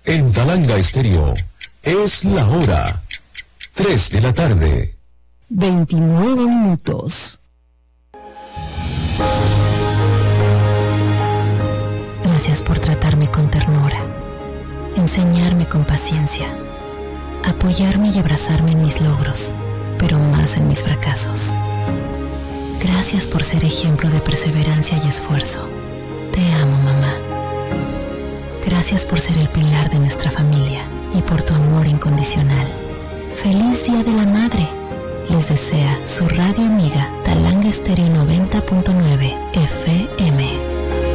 En Talanga Estéreo es la hora 3 de la tarde. 29 minutos. Gracias por tratarme con ternura, enseñarme con paciencia, apoyarme y abrazarme en mis logros, pero más en mis fracasos. Gracias por ser ejemplo de perseverancia y esfuerzo. Te amo, mamá. Gracias por ser el pilar de nuestra familia y por tu amor incondicional. ¡Feliz Día de la Madre! Les desea su radio amiga Talanga Estéreo 90.9 FM.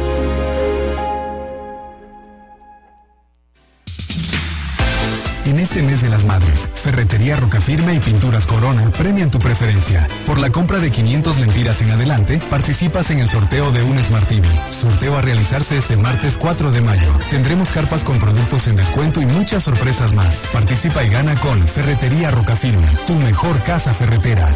En este mes de las madres, Ferretería Rocafirme y Pinturas Corona premian tu preferencia. Por la compra de 500 lempiras en adelante, participas en el sorteo de un Smart TV. Sorteo a realizarse este martes 4 de mayo. Tendremos carpas con productos en descuento y muchas sorpresas más. Participa y gana con Ferretería Rocafirme, tu mejor casa ferretera.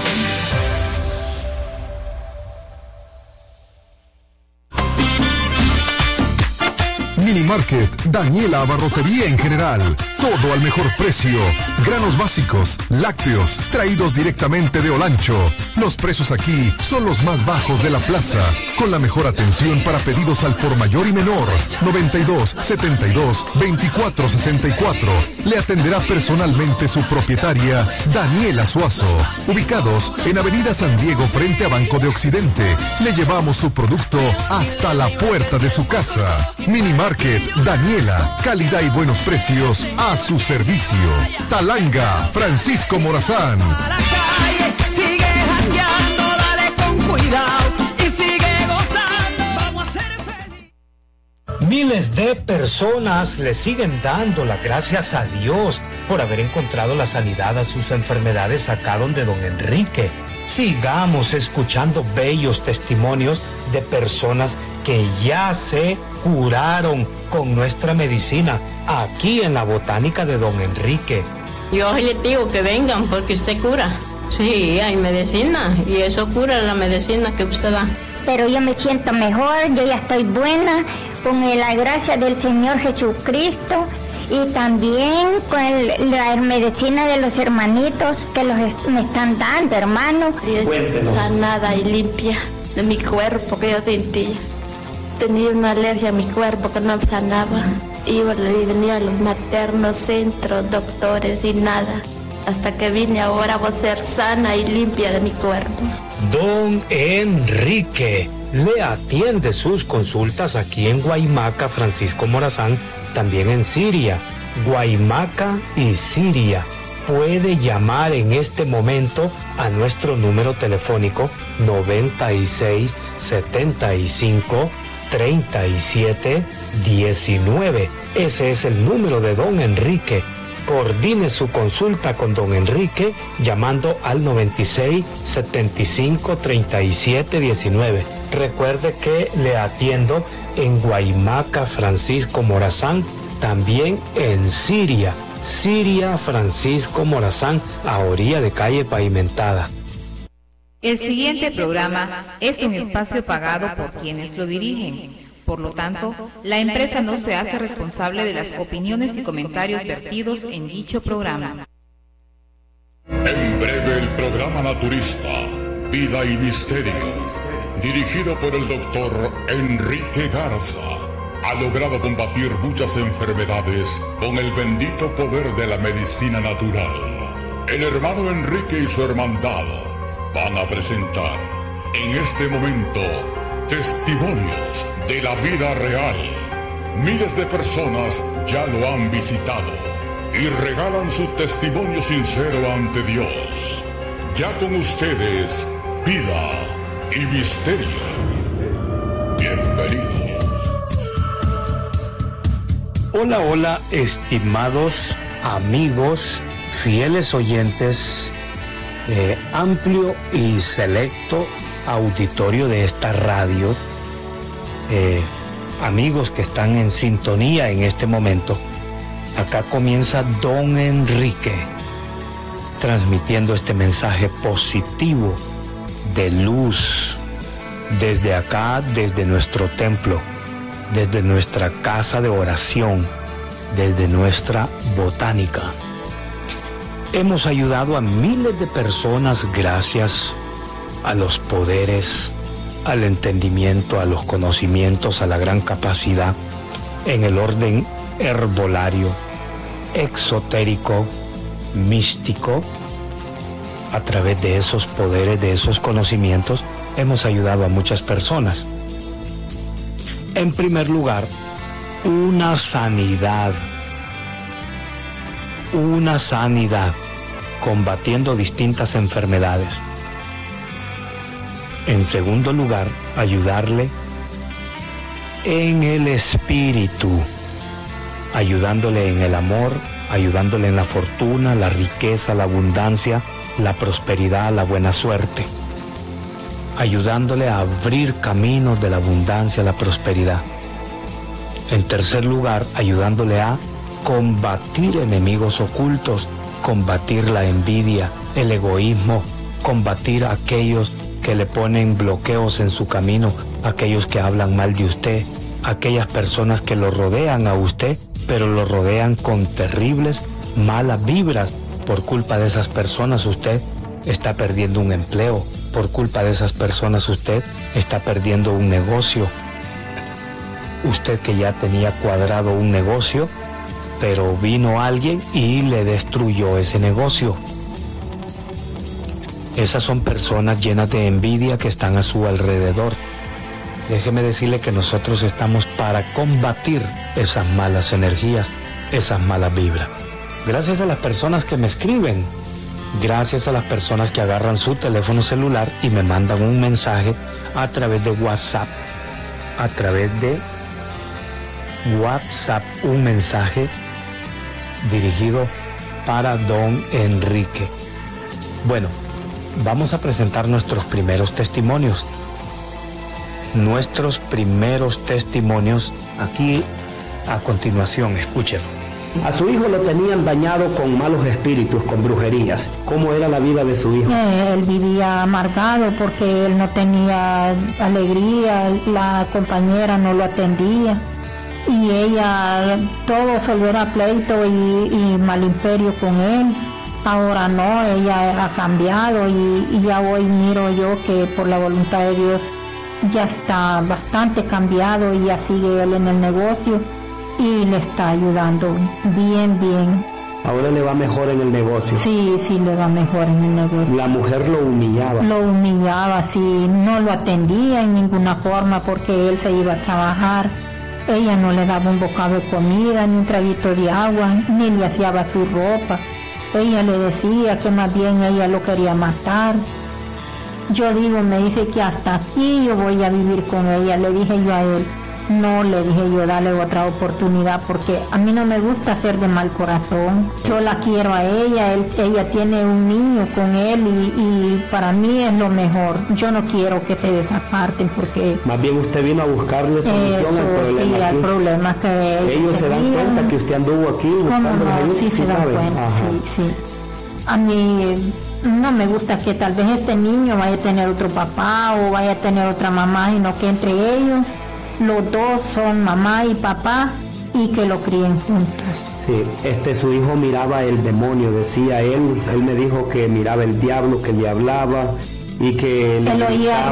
Mini Market, Daniela Abarrotería en general. Todo al mejor precio. Granos básicos, lácteos, traídos directamente de Olancho. Los precios aquí son los más bajos de la plaza. Con la mejor atención para pedidos al por mayor y menor. 92 72 24 64. Le atenderá personalmente su propietaria, Daniela Suazo. Ubicados en Avenida San Diego frente a Banco de Occidente. Le llevamos su producto hasta la puerta de su casa. Mini Market, Daniela, calidad y buenos precios a su servicio. Talanga, Francisco Morazán. Sigue jangueando, dale con cuidado y sigue gozando, vamos a ser felices. Miles de personas le siguen dando las gracias a Dios por haber encontrado la sanidad a sus enfermedades acá donde don Enrique. Sigamos escuchando bellos testimonios de personas que ya se curaron con nuestra medicina aquí en la botánica de don Enrique. Yo les digo que vengan porque usted cura. Sí, hay medicina y eso cura la medicina que usted da. Pero yo me siento mejor, yo ya estoy buena con la gracia del Señor Jesucristo y también con la medicina de los hermanitos que me están dando, hermanos. Sanada y limpia de mi cuerpo que yo sentía. Tenía una alergia a mi cuerpo que no sanaba. Iba y venía a los maternos, centros, doctores y nada. Hasta que vine ahora voy a ser sana y limpia de mi cuerpo. Don Enrique le atiende sus consultas aquí en Guaymaca, Francisco Morazán, también en Siria, Guaymaca y Siria. Puede llamar en este momento a nuestro número telefónico 96 75 37 19. Ese es el número de don Enrique. Coordine su consulta con don Enrique llamando al 96 75 37 19. Recuerde que le atiendo en Guaymaca, Francisco Morazán, también en Siria, Francisco Morazán, a orilla de calle pavimentada. El siguiente programa es un espacio pagado por quienes lo dirigen. Por lo tanto, la empresa no se hace responsable de las opiniones y comentarios vertidos en dicho programa. En breve el programa naturista, Vida y Misterio, dirigido por el doctor Enrique Garza, ha logrado combatir muchas enfermedades con el bendito poder de la medicina natural. El hermano Enrique y su hermandad van a presentar en este momento testimonios de la vida real. Miles de personas ya lo han visitado y regalan su testimonio sincero ante Dios. Ya con ustedes, Vida y Misterio. Bienvenidos. Hola, hola, estimados amigos, fieles oyentes, amplio y selecto auditorio de esta radio, amigos que están en sintonía en este momento. Acá comienza don Enrique transmitiendo este mensaje positivo de luz desde acá, desde nuestro templo, desde nuestra casa de oración, desde nuestra botánica. Hemos ayudado a miles de personas gracias a los poderes, al entendimiento, a los conocimientos, a la gran capacidad en el orden herbolario, exotérico, místico. A través de esos poderes, de esos conocimientos, hemos ayudado a muchas personas. En primer lugar, una sanidad, combatiendo distintas enfermedades. En segundo lugar, ayudarle en el espíritu, ayudándole en el amor, ayudándole en la fortuna, la riqueza, la abundancia, la prosperidad, la buena suerte, ayudándole a abrir caminos de la abundancia, la prosperidad. En tercer lugar, ayudándole a combatir enemigos ocultos, combatir la envidia, el egoísmo, combatir a aquellos que le ponen bloqueos en su camino, aquellos que hablan mal de usted, aquellas personas que lo rodean a usted, pero lo rodean con terribles malas vibras. Por culpa de esas personas usted está perdiendo un empleo, por culpa de esas personas usted está perdiendo un negocio. Usted que ya tenía cuadrado un negocio, pero vino alguien y le destruyó ese negocio. Esas son personas llenas de envidia que están a su alrededor. Déjeme decirle que nosotros estamos para combatir esas malas energías, esas malas vibras. Gracias a las personas que me escriben, gracias a las personas que agarran su teléfono celular y me mandan un mensaje a través de WhatsApp, un mensaje dirigido para don Enrique. Bueno, vamos a presentar nuestros primeros testimonios. Aquí a continuación, escúchenlo. A su hijo lo tenían dañado con malos espíritus, con brujerías. ¿Cómo era la vida de su hijo? Él vivía amargado porque él no tenía alegría, la compañera no lo atendía y ella todo solo era pleito y mal imperio con él. Ahora no, ella ha cambiado y ya hoy miro yo que por la voluntad de Dios ya está bastante cambiado y ya sigue él en el negocio y le está ayudando bien. ¿Ahora le va mejor en el negocio? Sí, le va mejor en el negocio. La mujer lo humillaba. Sí, no lo atendía en ninguna forma porque él se iba a trabajar. Ella no le daba un bocado de comida, ni un traguito de agua, ni le hacía su ropa. Ella le decía que más bien ella lo quería matar. Yo digo, me dice que hasta aquí yo voy a vivir con ella. Le dije yo a él, no, le dije yo, dale otra oportunidad porque a mí no me gusta ser de mal corazón. Yo la quiero a ella, ella tiene un niño con él y para mí es lo mejor. Yo no quiero que se desaparten porque... Más bien usted vino a buscarle solución al problema. Sí, al problema que ellos se dan cuenta que usted anduvo aquí buscando no, sí se dan saben. Cuenta, sí. A mí no me gusta que tal vez este niño vaya a tener otro papá o vaya a tener otra mamá, sino que entre ellos los dos son mamá y papá y que lo críen juntos. Sí, su hijo miraba el demonio, decía él me dijo que miraba el diablo, que le hablaba y que... Él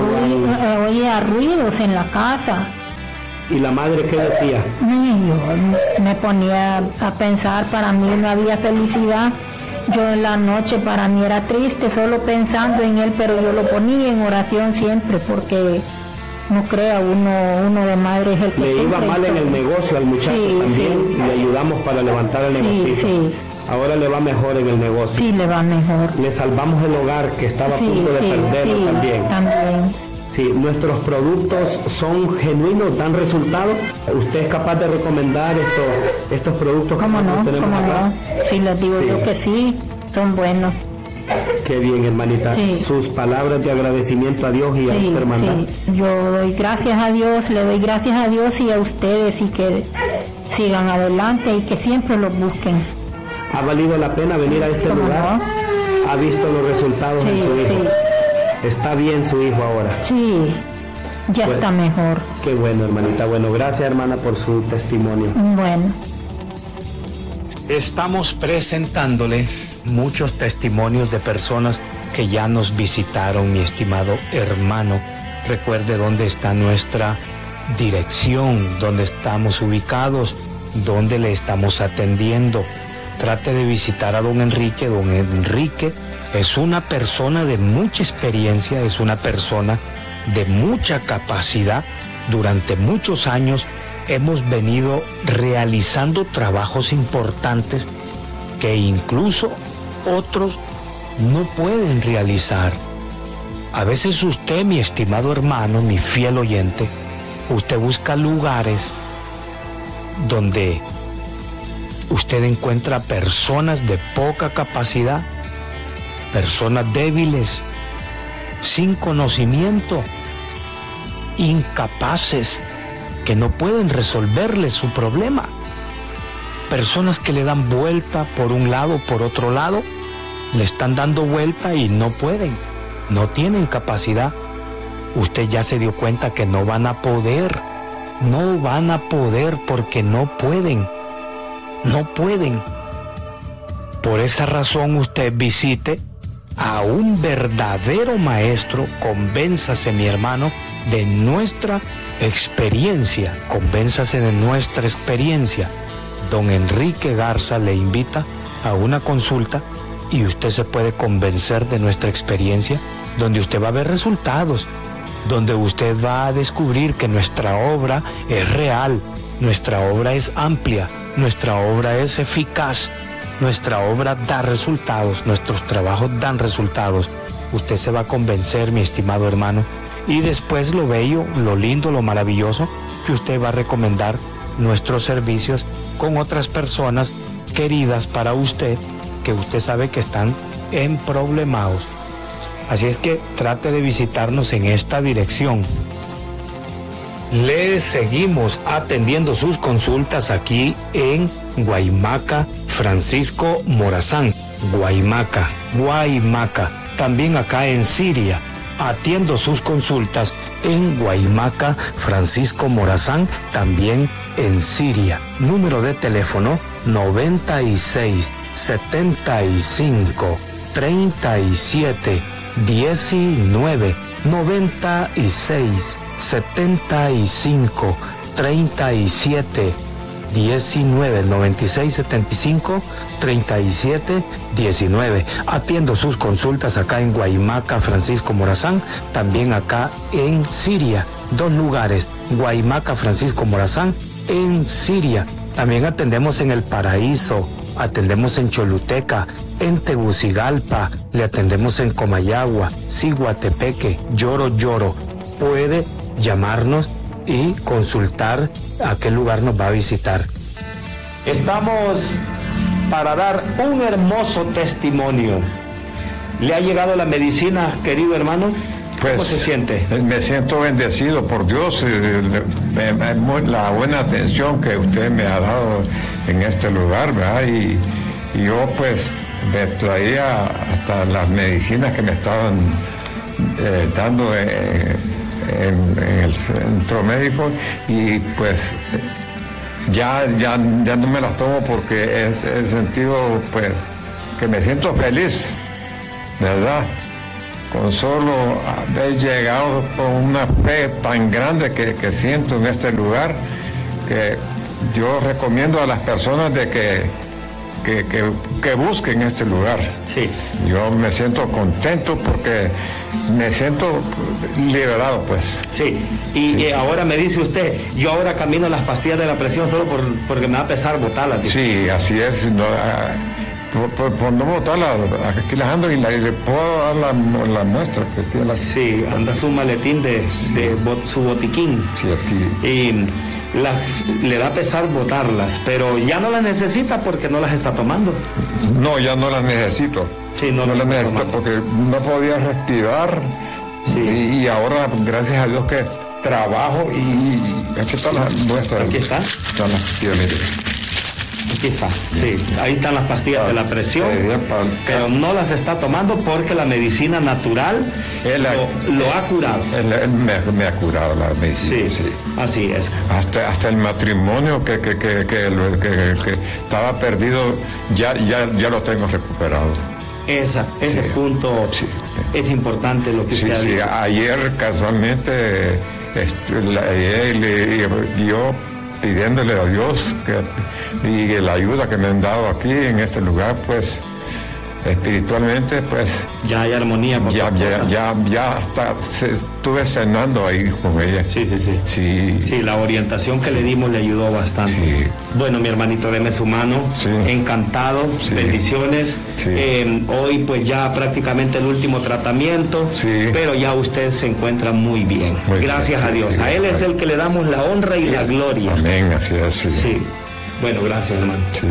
oía ruidos en la casa. ¿Y la madre qué decía? Yo me ponía a pensar, para mí no había felicidad. Yo en la noche para mí era triste solo pensando en él, pero yo lo ponía en oración siempre porque no crea uno de madre es el que le iba mal en el negocio al muchacho también y le ayudamos para levantar el negocio. Sí. Ahora le va mejor en el negocio. Sí, le va mejor. Le salvamos el hogar que estaba a punto de perderlo también. Sí, nuestros productos son genuinos, dan resultados. ¿Usted es capaz de recomendar estos productos que nosotros tenemos acá? Sí, les digo yo que sí, son buenos. Qué bien, hermanita. Sus palabras de agradecimiento a Dios y a usted, hermana. Sí, yo doy gracias a Dios, le doy gracias a Dios y a ustedes y que sigan adelante y que siempre los busquen. ¿Ha valido la pena venir a este lugar? ¿Ha visto los resultados de su hijo? ¿Está bien su hijo ahora? Sí, ya está mejor. Qué bueno, hermanita. Bueno, gracias, hermana, por su testimonio. Bueno. Estamos presentándole muchos testimonios de personas que ya nos visitaron, mi estimado hermano. Recuerde dónde está nuestra dirección, dónde estamos ubicados, dónde le estamos atendiendo. Trate de visitar a don Enrique. Don Enrique es una persona de mucha experiencia, es una persona de mucha capacidad. Durante muchos años hemos venido realizando trabajos importantes que incluso otros no pueden realizar. A veces usted, mi estimado hermano, mi fiel oyente, usted busca lugares donde usted encuentra personas de poca capacidad, personas débiles, sin conocimiento, incapaces, que no pueden resolverle su problema. Personas que le dan vuelta por un lado, por otro lado, le están dando vuelta y no pueden, no tienen capacidad. Usted ya se dio cuenta que no van a poder porque no pueden. Por esa razón usted visite a un verdadero maestro. Convénzase, mi hermano, de nuestra experiencia. Don Enrique Garza le invita a una consulta y usted se puede convencer de nuestra experiencia, donde usted va a ver resultados, donde usted va a descubrir que nuestra obra es real, nuestra obra es amplia, nuestra obra es eficaz, nuestra obra da resultados, nuestros trabajos dan resultados. Usted se va a convencer, mi estimado hermano, y después lo bello, lo lindo, lo maravilloso, que usted va a recomendar nuestros servicios con otras personas queridas para usted, que usted sabe que están en problemados. Así es que trate de visitarnos en esta dirección. Le seguimos atendiendo sus consultas aquí en Guaymaca, Francisco Morazán. Guaymaca. También acá en Siria. Atiendo sus consultas en Guaymaca, Francisco Morazán, también en Siria. Número de teléfono 96 75 37 19 96 75 37 19 96 75 37 19. Atiendo sus consultas acá en Guaymaca, Francisco Morazán, también acá en Siria. 2 lugares, Guaymaca, Francisco Morazán, en Siria. También atendemos en El Paraíso, atendemos en Choluteca, en Tegucigalpa, le atendemos en Comayagua, Ciguatepeque, Lloro. Puede llamarnos y consultar a qué lugar nos va a visitar. Estamos para dar un hermoso testimonio. ¿Le ha llegado la medicina, querido hermano? Pues, ¿cómo se siente? Me siento bendecido por Dios, la buena atención que usted me ha dado en este lugar, ¿verdad? Y yo pues me traía hasta las medicinas que me estaban dando en el centro médico, y pues ya no me las tomo porque he sentido pues que me siento feliz, ¿verdad? Con solo haber llegado con una fe tan grande que siento en este lugar, que yo recomiendo a las personas de que busquen este lugar. Sí. Yo me siento contento porque me siento liberado, pues. Sí, y ahora me dice usted, yo ahora camino las pastillas de la presión solo porque me va a pesar botarlas. Sí, así es. No, por no botarlas, aquí las ando y le puedo dar la muestra. Que tiene sí, anda su maletín de su botiquín. Sí, aquí. Y le da pesar botarlas, pero ya no las necesita porque no las está tomando. No, ya no las necesito. Sí, no las necesito porque no podía respirar. Sí. Y ahora, gracias a Dios que trabajo y aquí están las muestras. Aquí está. Están las pastillas, mire. Aquí está, sí, ahí están las pastillas de la presión, pero no las está tomando porque la medicina natural lo ha curado. Él me ha curado la medicina, sí. Así es. Hasta el matrimonio que estaba perdido, ya lo tengo recuperado. Ese punto es importante lo que usted ha dicho. Ayer casualmente yo pidiéndole a Dios y la ayuda que me han dado aquí en este lugar, pues espiritualmente, pues ya hay armonía con ya estuve cenando ahí con ella. Sí, la orientación que le dimos le ayudó bastante. Bueno, mi hermanito, deme su mano. Encantado, bendiciones. Hoy pues ya prácticamente el último tratamiento, pero ya usted se encuentra muy bien. Gracias a Dios. A Él es el que le damos la honra y la gloria. Amén, así es. Sí. Bueno, gracias, hermano. Sí.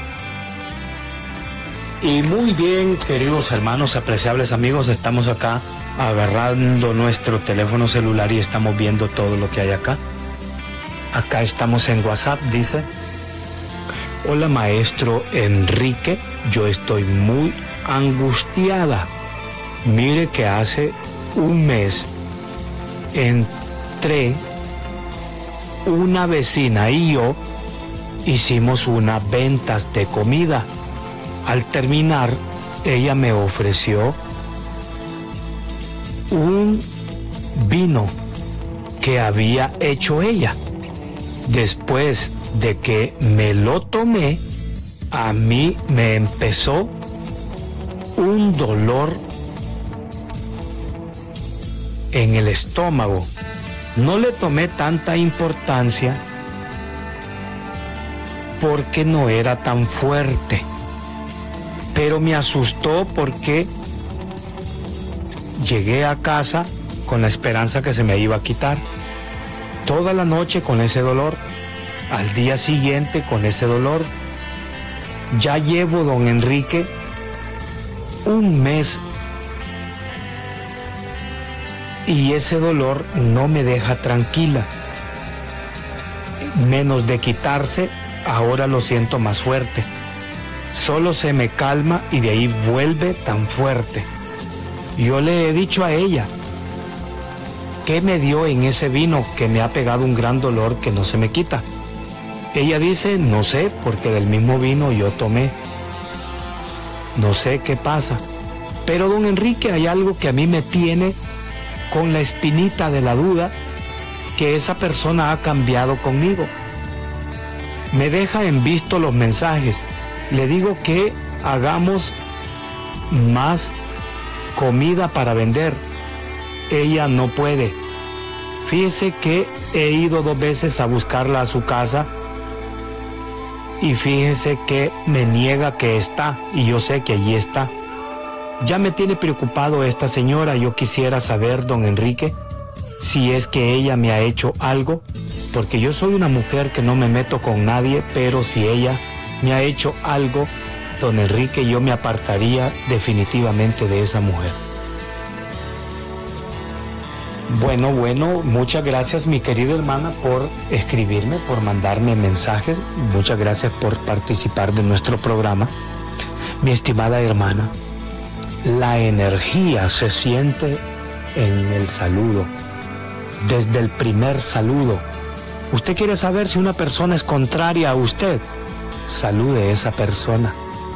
Y muy bien, queridos hermanos, apreciables amigos, estamos acá agarrando nuestro teléfono celular y estamos viendo todo lo que hay acá. Acá estamos en WhatsApp, dice: hola maestro Enrique, yo estoy muy angustiada. Mire que hace un mes entre una vecina y yo hicimos unas ventas de comida. Al terminar, ella me ofreció un vino que había hecho ella. Después de que me lo tomé, a mí me empezó un dolor en el estómago. No le tomé tanta importancia porque no era tan fuerte. Pero me asustó porque llegué a casa con la esperanza que se me iba a quitar. Toda la noche con ese dolor, al día siguiente con ese dolor. Ya llevo, don Enrique, un mes y ese dolor no me deja tranquila. Menos de quitarse, ahora lo siento más fuerte. Solo se me calma y de ahí vuelve tan fuerte. Yo le he dicho a ella, ¿qué me dio en ese vino que me ha pegado un gran dolor que no se me quita? Ella dice, no sé, porque del mismo vino yo tomé. No sé qué pasa. Pero don Enrique, hay algo que a mí me tiene con la espinita de la duda, que esa persona ha cambiado conmigo. Me deja en visto los mensajes. Le digo que hagamos más comida para vender. Ella no puede. Fíjese que he ido 2 veces a buscarla a su casa y fíjese que me niega que está y yo sé que allí está. Ya me tiene preocupado esta señora. Yo quisiera saber, don Enrique, si es que ella me ha hecho algo, porque yo soy una mujer que no me meto con nadie, pero si ella me ha hecho algo, don Enrique, yo me apartaría definitivamente de esa mujer. Bueno, muchas gracias, mi querida hermana, por escribirme, por mandarme mensajes. Muchas gracias por participar de nuestro programa. Mi estimada hermana, la energía se siente en el saludo, desde el primer saludo. Usted quiere saber si una persona es contraria a usted, salude a esa persona.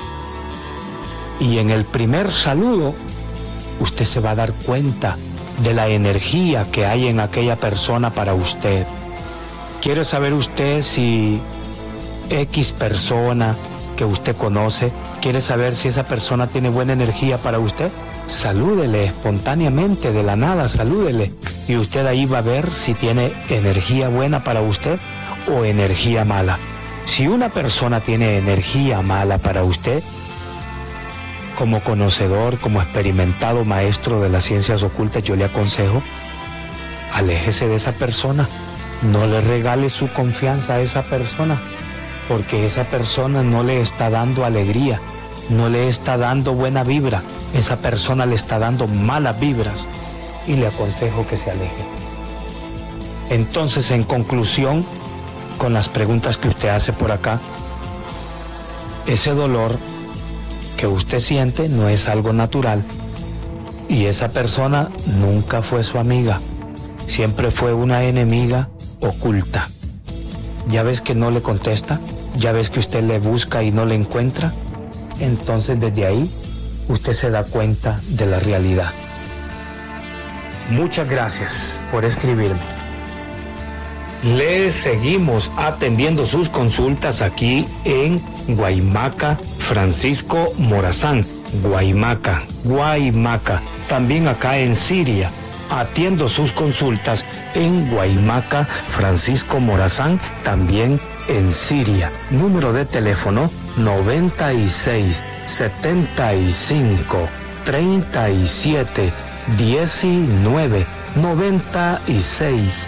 Y en el primer saludo, usted se va a dar cuenta de la energía que hay en aquella persona para usted. ¿Quiere saber usted si X persona que usted conoce, quiere saber si esa persona tiene buena energía para usted? Salúdele espontáneamente, de la nada, salúdele. Y usted ahí va a ver si tiene energía buena para usted o energía mala. Si una persona tiene energía mala para usted, como conocedor, como experimentado maestro de las ciencias ocultas, yo le aconsejo, aléjese de esa persona. No le regale su confianza a esa persona, porque esa persona no le está dando alegría, no le está dando buena vibra. Esa persona le está dando malas vibras y le aconsejo que se aleje. Entonces, en conclusión, con las preguntas que usted hace por acá, ese dolor que usted siente no es algo natural y esa persona nunca fue su amiga, siempre fue una enemiga oculta. Ya ves que no le contesta, ya ves que usted le busca y no le encuentra, entonces desde ahí usted se da cuenta de la realidad. Muchas gracias por escribirme. Le seguimos atendiendo sus consultas aquí en Guaymaca, Francisco Morazán. Guaymaca. También acá en Siria. Atiendo sus consultas en Guaymaca, Francisco Morazán, también en Siria. Número de teléfono 96 75 37 19 96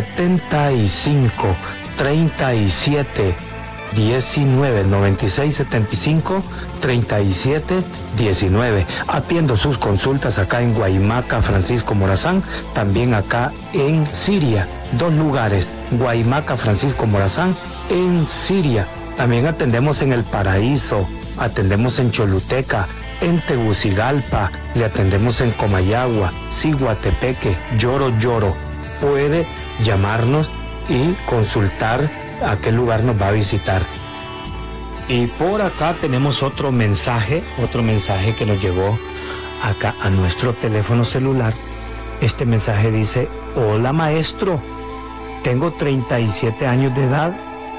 75 37 19 96 75 37 19. Atiendo sus consultas acá en Guaymaca, Francisco Morazán, también acá en Siria. 2 lugares, Guaymaca, Francisco Morazán, en Siria. También atendemos en El Paraíso, atendemos en Choluteca, en Tegucigalpa, le atendemos en Comayagua, Ciguatepeque, Lloro. Puede llamarnos y consultar a qué lugar nos va a visitar. Y por acá tenemos otro mensaje que nos llegó acá a nuestro teléfono celular. Este mensaje dice: hola maestro, tengo 37 años de edad.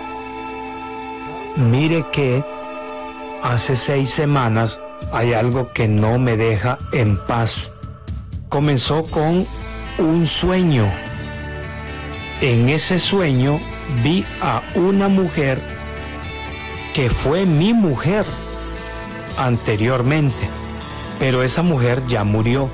Mire que hace 6 semanas hay algo que no me deja en paz. Comenzó con un sueño. En ese sueño vi a una mujer que fue mi mujer anteriormente, pero esa mujer ya murió.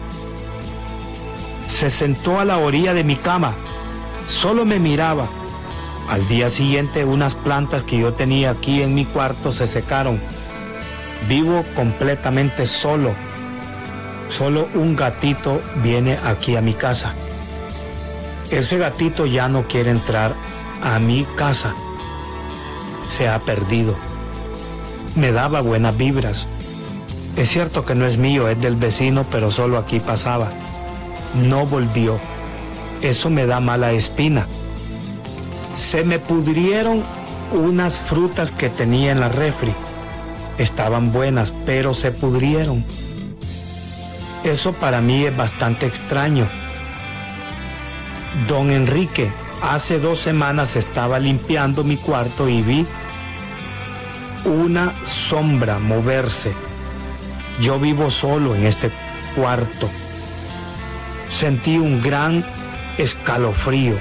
Se sentó a la orilla de mi cama, solo me miraba. Al día siguiente unas plantas que yo tenía aquí en mi cuarto se secaron. Vivo completamente solo. Solo un gatito viene aquí a mi casa. Ese gatito ya no quiere entrar a mi casa. Se ha perdido. Me daba buenas vibras. Es cierto que no es mío, es del vecino, pero solo aquí pasaba. No volvió. Eso me da mala espina. Se me pudrieron unas frutas que tenía en la refri. Estaban buenas, pero se pudrieron. Eso para mí es bastante extraño. Don Enrique, hace 2 semanas estaba limpiando mi cuarto y vi una sombra moverse. Yo vivo solo en este cuarto. Sentí un gran escalofrío.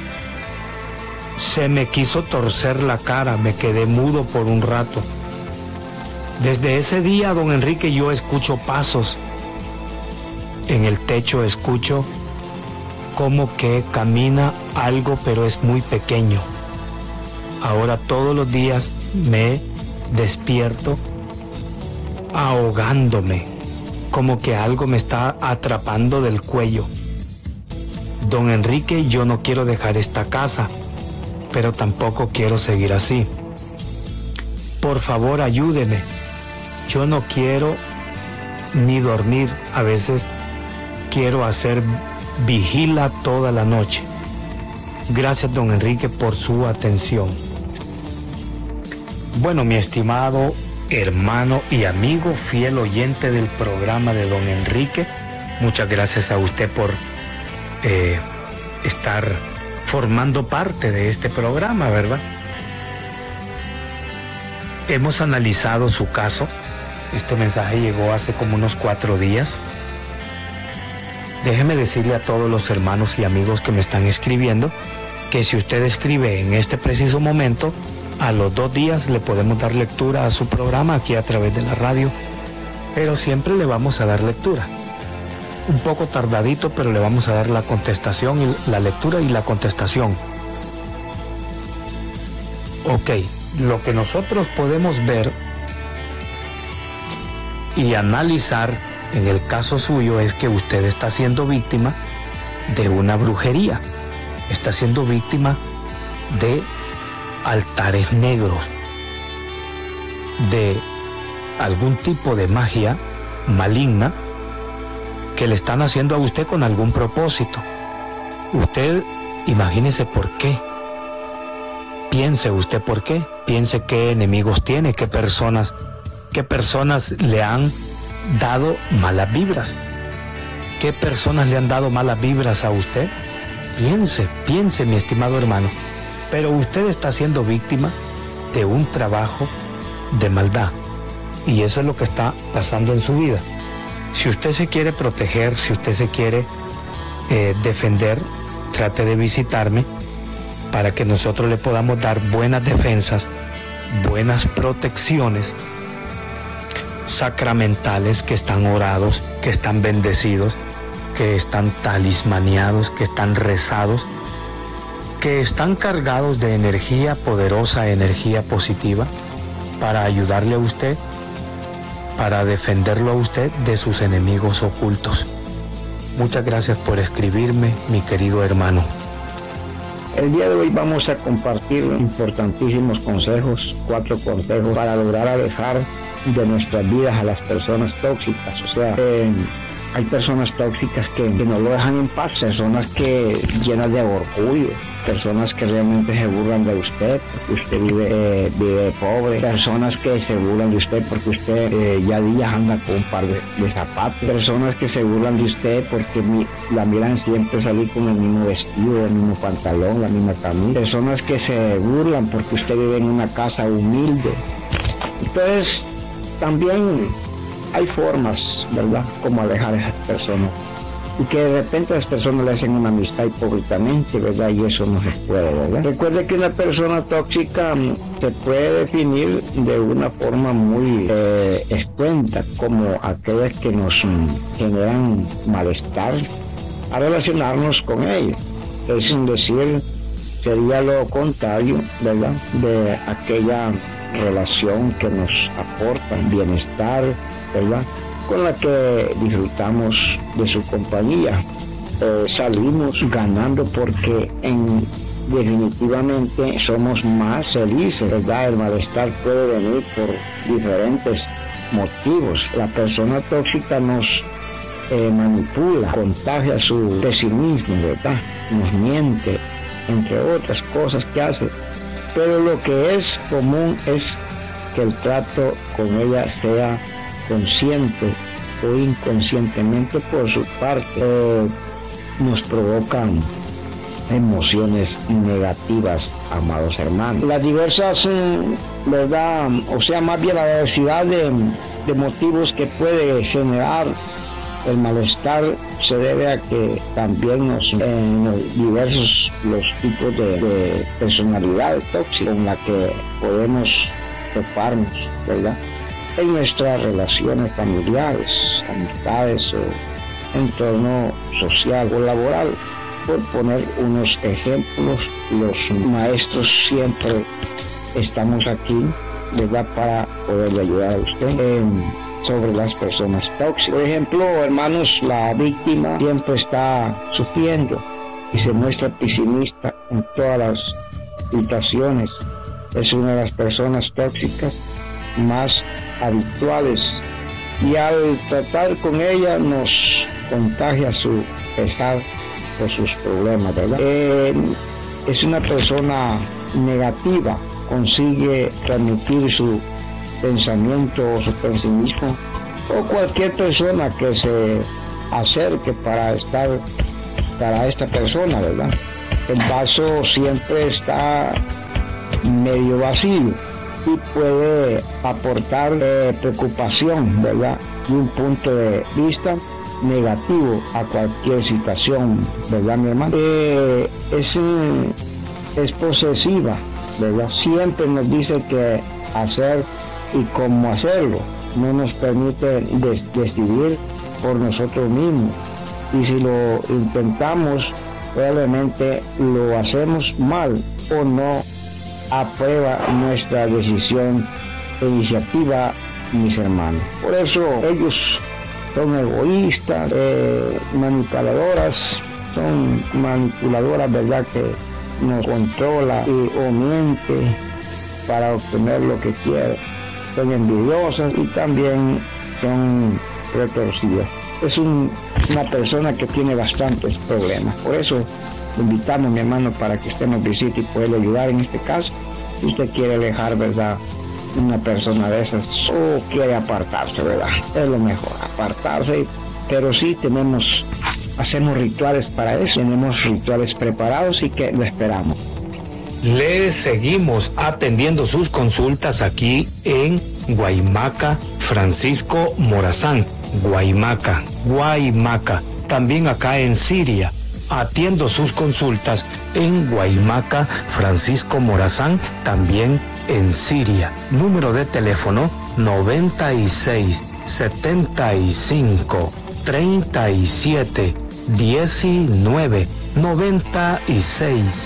Se me quiso torcer la cara, me quedé mudo por un rato. Desde ese día, don Enrique, yo escucho pasos. En el techo escucho como que camina algo, pero es muy pequeño. Ahora todos los días me despierto ahogándome, como que algo me está atrapando del cuello. Don Enrique, yo no quiero dejar esta casa, pero tampoco quiero seguir así. Por favor, ayúdeme. Yo no quiero ni dormir. A veces quiero hacer vigila toda la noche. Gracias, don Enrique, por su atención. Bueno, mi estimado hermano y amigo, fiel oyente del programa de don Enrique, muchas gracias a usted por estar formando parte de este programa, ¿verdad? Hemos analizado su caso. Este mensaje llegó hace como unos 4 días. Déjeme decirle a todos los hermanos y amigos que me están escribiendo que si usted escribe en este preciso momento, a los 2 días le podemos dar lectura a su programa aquí a través de la radio, pero siempre le vamos a dar lectura. Un poco tardadito, pero le vamos a dar la contestación, y la lectura y la contestación. Ok, lo que nosotros podemos ver y analizar en el caso suyo es que usted está siendo víctima de una brujería, está siendo víctima de altares negros. de algún tipo de magia maligna que le están haciendo a usted con algún propósito. Usted imagínese por qué. Piense usted por qué. Piense qué enemigos tiene, qué personas le han dado malas vibras. ¿Qué personas le han dado malas vibras a usted? Piense, mi estimado hermano. Pero usted está siendo víctima de un trabajo de maldad. Y eso es lo que está pasando en su vida. Si usted se quiere proteger, si usted se quiere defender, trate de visitarme para que nosotros le podamos dar buenas defensas, buenas protecciones sacramentales, que están orados, que están bendecidos, que están talismaneados, que están rezados, que están cargados de energía poderosa, energía positiva, para ayudarle a usted, para defenderlo a usted de sus enemigos ocultos. Muchas gracias por escribirme, mi querido hermano. El día de hoy vamos a compartir importantísimos consejos, 4 consejos para lograr alejar de nuestras vidas a las personas tóxicas. O sea, hay personas tóxicas que no lo dejan en paz, personas que llenas de orgullo, personas que realmente se burlan de usted porque usted vive pobre, personas que se burlan de usted porque usted ya días anda con un par de zapatos, personas que se burlan de usted porque la miran siempre salir con el mismo vestido, el mismo pantalón, la misma camisa, personas que se burlan porque usted vive en una casa humilde. Entonces, también hay formas, ¿verdad?, como alejar a esas personas. Y que de repente las personas le hacen una amistad hipócritamente, ¿verdad? Y eso no se puede, ¿verdad? Recuerde que una persona tóxica se puede definir de una forma muy excuenta, como aquellas que nos generan malestar a relacionarnos con ellos. Es decir, sería lo contrario, ¿verdad?, de aquella relación que nos aporta bienestar, ¿verdad?, con la que disfrutamos de su compañía. Salimos ganando porque definitivamente somos más felices, ¿verdad? El malestar puede venir por diferentes motivos. La persona tóxica nos manipula, contagia su pesimismo, ¿verdad? Nos miente, entre otras cosas que hace. Pero lo que es común es que el trato con ella sea consciente o inconscientemente por su parte, nos provocan emociones negativas, amados hermanos. Las diversas, ¿verdad? O sea, más bien la diversidad de motivos que puede generar el malestar se debe a que también diversos los tipos de personalidad tóxica con la que podemos toparnos, ¿verdad?, en nuestras relaciones familiares, amistades o entorno social o laboral. Por poner unos ejemplos, los maestros siempre estamos aquí, ¿verdad?, para poderle ayudar a usted sobre las personas tóxicas. Por ejemplo, hermanos, la víctima siempre está sufriendo y se muestra pesimista en todas las situaciones. Es una de las personas tóxicas más habituales y al tratar con ella nos contagia su pesar por sus problemas, ¿verdad? Es una persona negativa, consigue transmitir su pensamiento o su pesimismo, o cualquier persona que se acerque para esta persona, ¿verdad? El vaso siempre está medio vacío y puede aportar preocupación, ¿verdad?, de un punto de vista negativo a cualquier situación, ¿verdad, mi hermano? Es posesiva, ¿verdad? Siempre nos dice qué hacer y cómo hacerlo. No nos permite decidir por nosotros mismos. Y si lo intentamos, probablemente lo hacemos mal o no aprueba nuestra decisión e iniciativa, mis hermanos. Por eso ellos son egoístas, son manipuladoras, ¿verdad?, que nos controla o miente para obtener lo que quiere. son envidiosas y también son retorcidas. Es una persona que tiene bastantes problemas. Por eso lo invitamos, mi hermano, para que usted nos visite y pueda ayudar en este caso. Si usted quiere alejar, ¿verdad?, una persona de esas, o quiere apartarse, ¿verdad? Es lo mejor, apartarse. Pero sí hacemos rituales para eso, tenemos rituales preparados y que lo esperamos. Le seguimos atendiendo sus consultas aquí en Guaymaca, Francisco Morazán, Guaymaca. También acá en Siria. Atiendo sus consultas en Guaymaca, Francisco Morazán, también en Siria. Número de teléfono 96 75 37 19 96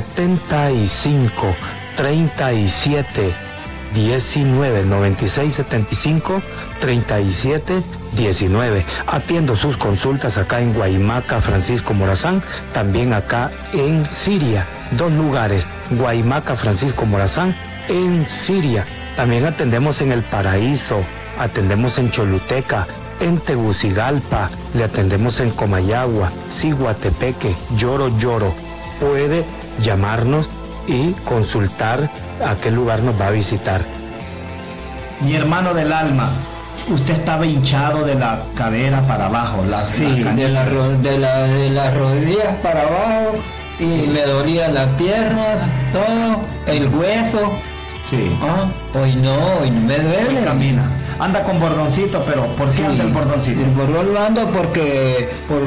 75 37 19 96 75 37 19. Atiendo sus consultas acá en Guaymaca, Francisco Morazán, también acá en Siria. 2 lugares, Guaymaca, Francisco Morazán, en Siria. También atendemos en El Paraíso, atendemos en Choluteca, en Tegucigalpa, le atendemos en Comayagua, Ciguatepeque, Lloro. Puede llamarnos y consultar a qué lugar nos va a visitar. Mi hermano del alma, usted estaba hinchado de la cadera para abajo, de las rodillas para abajo, y me dolía la pierna, todo, el hueso. Sí. Hoy no me duele. Hoy camina. Anda con bordoncito, pero ¿por qué anda el bordoncito? El bordón lo ando porque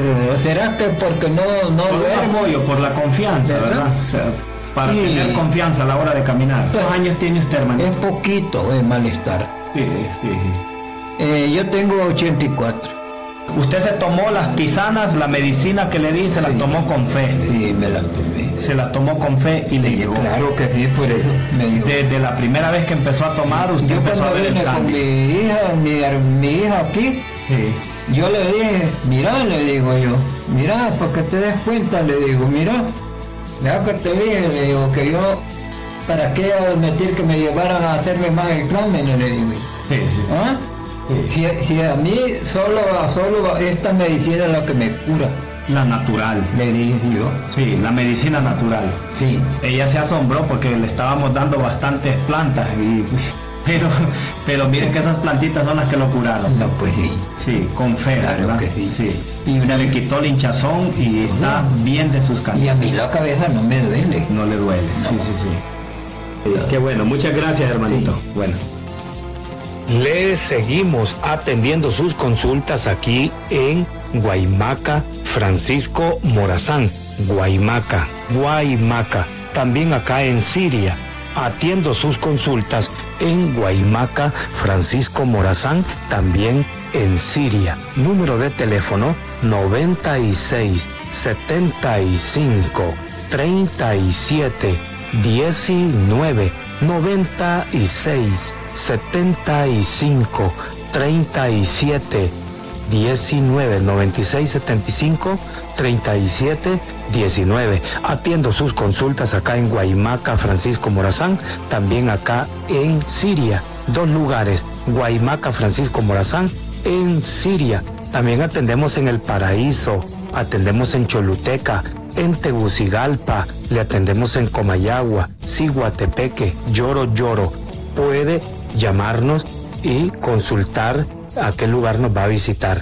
no duermo. Apoyo, por la confianza, ¿verdad? O sea, para tener confianza a la hora de caminar. ¿Cuántos años tiene usted, hermano? Es poquito el malestar. Yo tengo 84. ¿Usted se tomó las tisanas, la medicina que le di, se las tomó con fe? Sí, me las tomé. Se las tomó con fe y le llegó. Claro que sí, por eso me llegó. Desde la primera vez que empezó a tomar, usted empezó a ver el cambio. Con mi hija aquí, yo le dije, mira, le digo yo, mira, para que te des cuenta, le digo, mira, ya que te dije, le digo, que yo, ¿para qué admitir que me llevaran a hacerme más exámenes? Le digo. ¿Ah? Si a mí solo esta medicina es la que me cura. La natural. Le dije yo. Sí, la medicina natural. Sí. Ella se asombró porque le estábamos dando bastantes plantas pero miren que esas plantitas son las que lo curaron. No, pues sí. Sí, con fe, claro, ¿verdad? Que sí. Y una le quitó el hinchazón y está bien de sus canas. Y a mí la cabeza no me duele. No le duele. No. Sí. Qué bueno, muchas gracias, hermanito. Sí. Bueno. Le seguimos atendiendo sus consultas aquí en Guaymaca, Francisco Morazán, Guaymaca. También acá en Siria. Atiendo sus consultas en Guaymaca, Francisco Morazán, también en Siria. Número de teléfono 96 75 37 19 96 75 37 19 96 75 37 19. Atiendo sus consultas acá en Guaymaca, Francisco Morazán, también acá en Siria. 2 lugares, Guaymaca, Francisco Morazán, en Siria. También atendemos en El Paraíso, atendemos en Choluteca, en Tegucigalpa, le atendemos en Comayagua, Ciguatepeque, Lloro. Puede llamarnos y consultar a qué lugar nos va a visitar.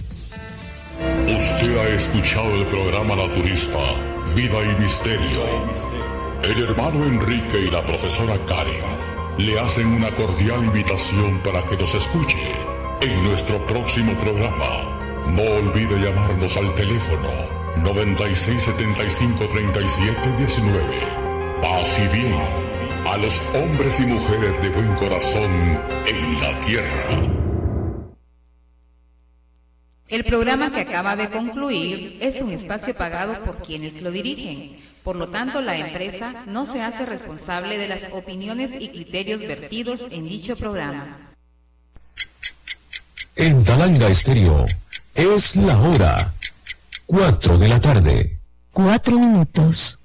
Usted ha escuchado el programa naturista Vida y Misterio. El hermano Enrique y la profesora Karen le hacen una cordial invitación para que nos escuche en nuestro próximo programa. No olvide llamarnos al teléfono 9675-3719. Paz y bien a los hombres y mujeres de buen corazón en la tierra. El programa que acaba de concluir es un espacio pagado por quienes lo dirigen. Por lo tanto, la empresa no se hace responsable de las opiniones y criterios vertidos en dicho programa. En Talanga Estéreo es la hora 4 de la tarde. 4 minutos.